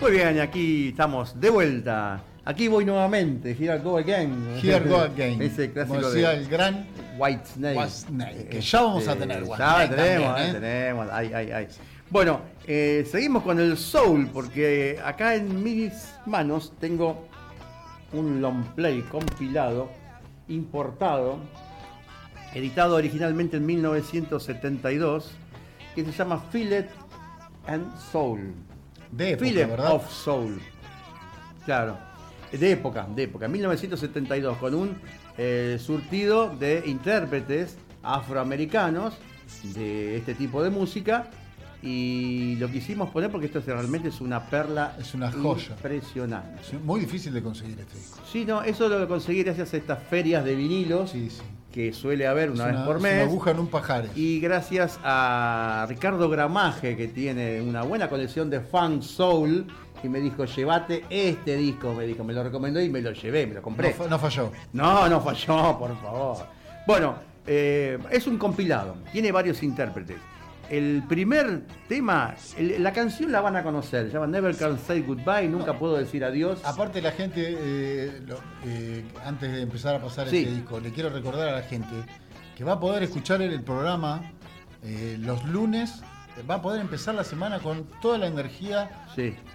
Muy bien, aquí estamos de vuelta. Aquí voy nuevamente, Here I Go Again. Here Go Again. Ese clásico como decía de el gran Whitesnake. que ya vamos a tener Ya tenemos, también, tenemos. Ay. Bueno, seguimos con el soul, porque acá en mis manos tengo un long play compilado, importado, editado originalmente en 1972, que se llama Fillet and Soul. De época, Fillet ¿verdad? of Soul. Claro, de época, 1972, con un surtido de intérpretes afroamericanos de este tipo de música. Y lo quisimos poner porque esto realmente es una perla, es una joya impresionante. Es muy difícil de conseguir este disco. Sí, no, eso lo conseguí gracias a estas ferias de vinilos que suele haber una vez por mes. Es una aguja en un pajar. Y gracias a Ricardo Gramaje, que tiene una buena colección de funk soul, y me dijo, llévate este disco, me lo recomendó y me lo llevé, me lo compré. No falló. No falló, por favor. Bueno, es un compilado, tiene varios intérpretes. El primer tema, la canción la van a conocer, se llama Never Can Say Goodbye, nunca puedo decir adiós. Aparte la gente, antes de empezar a pasar este disco, le quiero recordar a la gente que va a poder escuchar el programa los lunes, va a poder empezar la semana con toda la energía